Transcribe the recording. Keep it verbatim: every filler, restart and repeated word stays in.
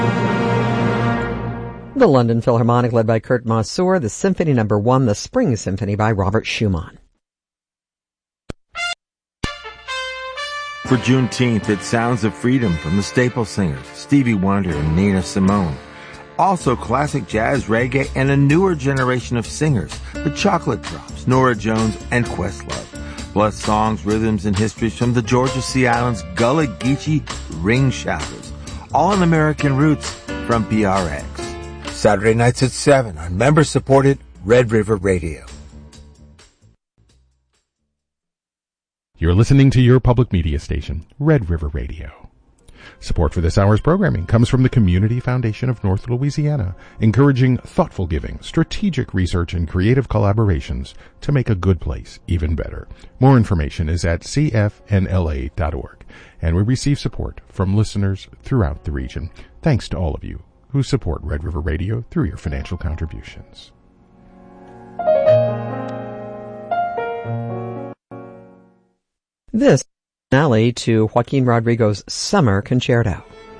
The London Philharmonic, led by Kurt Masur, the Symphony Number One, the Spring Symphony by Robert Schumann. For Juneteenth, it's Sounds of Freedom from the Staple Singers, Stevie Wonder and Nina Simone. Also classic jazz, reggae, and a newer generation of singers, the Chocolate Drops, Norah Jones, and Questlove. Plus songs, rhythms, and histories from the Georgia Sea Islands Gullah Geechee Ring Shouters. All in American roots from P R X. Saturday nights at seven on member-supported Red River Radio. You're listening to your public media station, Red River Radio. Support for this hour's programming comes from the Community Foundation of North Louisiana, encouraging thoughtful giving, strategic research, and creative collaborations to make a good place even better. More information is at c f n l a dot org, and we receive support from listeners throughout the region. Thanks to all of you who support Red River Radio through your financial contributions. This finale to Joaquin Rodrigo's Summer Concerto.